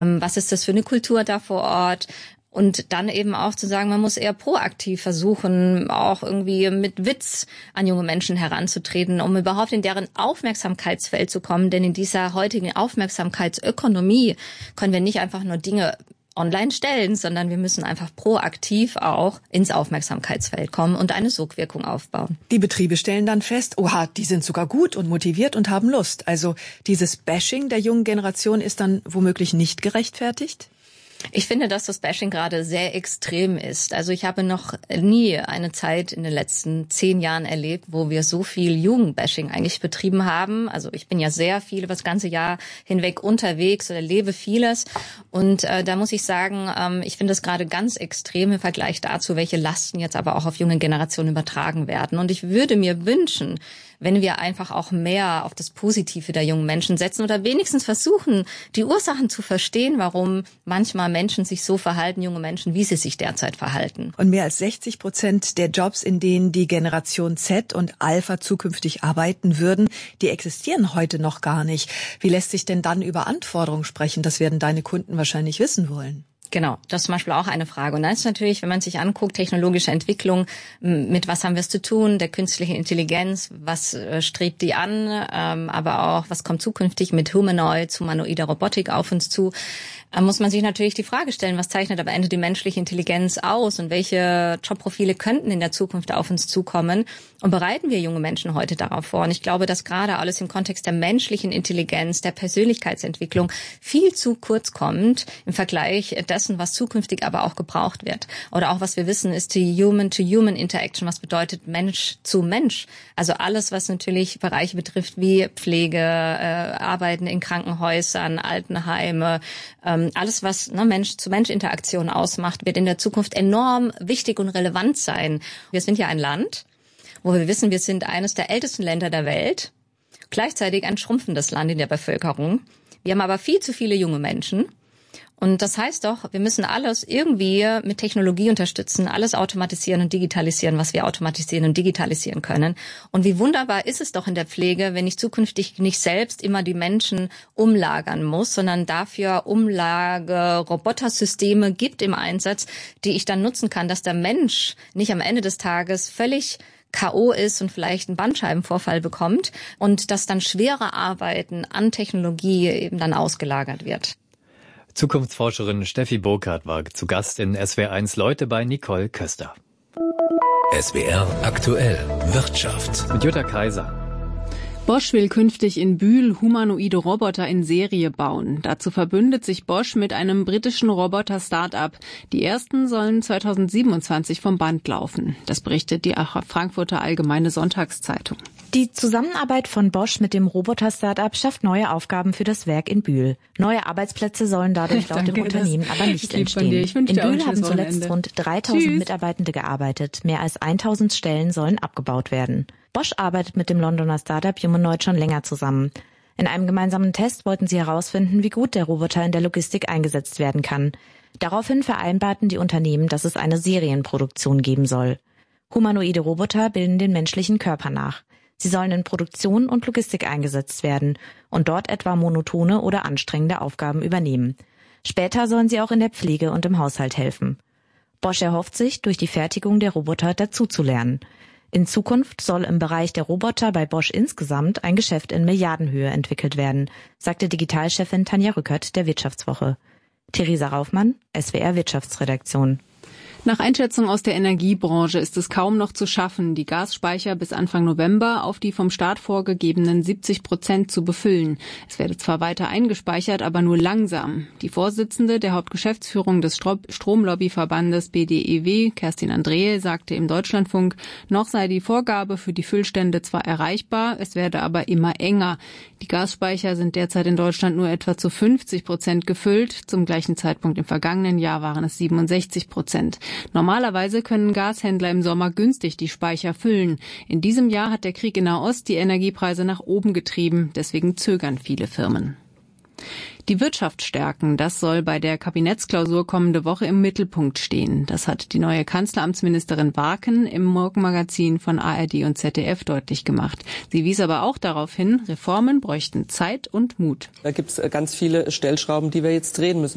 Was ist das für eine Kultur da vor Ort? Und dann eben auch zu sagen, man muss eher proaktiv versuchen, auch irgendwie mit Witz an junge Menschen heranzutreten, um überhaupt in deren Aufmerksamkeitsfeld zu kommen. Denn in dieser heutigen Aufmerksamkeitsökonomie können wir nicht einfach nur Dinge online stellen, sondern wir müssen einfach proaktiv auch ins Aufmerksamkeitsfeld kommen und eine Sogwirkung aufbauen. Die Betriebe stellen dann fest, oha, die sind sogar gut und motiviert und haben Lust. Also dieses Bashing der jungen Generation ist dann womöglich nicht gerechtfertigt? Ich finde, dass das Bashing gerade sehr extrem ist. Also ich habe noch nie eine Zeit in den letzten 10 Jahren erlebt, wo wir so viel Jugendbashing eigentlich betrieben haben. Also ich bin ja sehr viel über das ganze Jahr hinweg unterwegs oder erlebe vieles. Und da muss ich sagen, ich finde es gerade ganz extrem im Vergleich dazu, welche Lasten jetzt aber auch auf junge Generationen übertragen werden. Und ich würde mir wünschen, wenn wir einfach auch mehr auf das Positive der jungen Menschen setzen oder wenigstens versuchen, die Ursachen zu verstehen, warum manchmal Menschen sich so verhalten, junge Menschen, wie sie sich derzeit verhalten. Und mehr als 60% der Jobs, in denen die Generation Z und Alpha zukünftig arbeiten würden, die existieren heute noch gar nicht. Wie lässt sich denn dann über Anforderungen sprechen? Das werden deine Kunden wahrscheinlich wissen wollen. Genau, das ist zum Beispiel auch eine Frage. Und dann ist natürlich, wenn man sich anguckt, technologische Entwicklung, mit was haben wir es zu tun, der künstlichen Intelligenz, was strebt die an, aber auch, was kommt zukünftig mit humanoider Robotik auf uns zu, muss man sich natürlich die Frage stellen, was zeichnet am Ende die menschliche Intelligenz aus und welche Jobprofile könnten in der Zukunft auf uns zukommen und bereiten wir junge Menschen heute darauf vor? Und ich glaube, dass gerade alles im Kontext der menschlichen Intelligenz, der Persönlichkeitsentwicklung viel zu kurz kommt im Vergleich dessen, was zukünftig aber auch gebraucht wird. Oder auch was wir wissen, ist die Human-to-Human-Interaction, was bedeutet Mensch zu Mensch. Also alles, was natürlich Bereiche betrifft wie Pflege, Arbeiten in Krankenhäusern, Altenheime, alles, was Mensch-zu-Mensch-Interaktion ausmacht, wird in der Zukunft enorm wichtig und relevant sein. Wir sind ja ein Land, wo wir wissen, wir sind eines der ältesten Länder der Welt, gleichzeitig ein schrumpfendes Land in der Bevölkerung. Wir haben aber viel zu viele junge Menschen. Und das heißt doch, wir müssen alles irgendwie mit Technologie unterstützen, alles automatisieren und digitalisieren, was wir automatisieren und digitalisieren können. Und wie wunderbar ist es doch in der Pflege, wenn ich zukünftig nicht selbst immer die Menschen umlagern muss, sondern dafür Umlage-Robotersysteme gibt im Einsatz, die ich dann nutzen kann, dass der Mensch nicht am Ende des Tages völlig K.O. ist und vielleicht einen Bandscheibenvorfall bekommt und dass dann schwere Arbeiten an Technologie eben dann ausgelagert wird. Zukunftsforscherin Steffi Burkhardt war zu Gast in SWR1 Leute bei Nicole Köster. SWR aktuell Wirtschaft Mit Jutta Kaiser. Bosch will künftig in Bühl humanoide Roboter in Serie bauen. Dazu verbündet sich Bosch mit einem britischen Roboter-Start-up. Die ersten sollen 2027 vom Band laufen. Das berichtet die Frankfurter Allgemeine Sonntagszeitung. Die Zusammenarbeit von Bosch mit dem Roboter-Startup schafft neue Aufgaben für das Werk in Bühl. Neue Arbeitsplätze sollen dadurch laut dem Unternehmen aber nicht entstehen. In Bühl haben zuletzt rund 3000 Mitarbeitende gearbeitet. Mehr als 1000 Stellen sollen abgebaut werden. Bosch arbeitet mit dem Londoner Startup Humanoid schon länger zusammen. In einem gemeinsamen Test wollten sie herausfinden, wie gut der Roboter in der Logistik eingesetzt werden kann. Daraufhin vereinbarten die Unternehmen, dass es eine Serienproduktion geben soll. Humanoide Roboter bilden den menschlichen Körper nach. Sie sollen in Produktion und Logistik eingesetzt werden und dort etwa monotone oder anstrengende Aufgaben übernehmen. Später sollen sie auch in der Pflege und im Haushalt helfen. Bosch erhofft sich, durch die Fertigung der Roboter dazuzulernen. In Zukunft soll im Bereich der Roboter bei Bosch insgesamt ein Geschäft in Milliardenhöhe entwickelt werden, sagte Digitalchefin Tanja Rückert der Wirtschaftswoche. Theresa Raufmann, SWR Wirtschaftsredaktion. Nach Einschätzung aus der Energiebranche ist es kaum noch zu schaffen, die Gasspeicher bis Anfang November auf die vom Staat vorgegebenen 70% zu befüllen. Es werde zwar weiter eingespeichert, aber nur langsam. Die Vorsitzende der Hauptgeschäftsführung des Stromlobbyverbandes BDEW, Kerstin Andrehe, sagte im Deutschlandfunk, noch sei die Vorgabe für die Füllstände zwar erreichbar, es werde aber immer enger. Die Gasspeicher sind derzeit in Deutschland nur etwa zu 50% gefüllt. Zum gleichen Zeitpunkt im vergangenen Jahr waren es 67%. Normalerweise können Gashändler im Sommer günstig die Speicher füllen. In diesem Jahr hat der Krieg in Nahost die Energiepreise nach oben getrieben. Deswegen zögern viele Firmen. Die Wirtschaft stärken, das soll bei der Kabinettsklausur kommende Woche im Mittelpunkt stehen. Das hat die neue Kanzleramtsministerin Warken im Morgenmagazin von ARD und ZDF deutlich gemacht. Sie wies aber auch darauf hin, Reformen bräuchten Zeit und Mut. Da gibt es ganz viele Stellschrauben, die wir jetzt drehen müssen.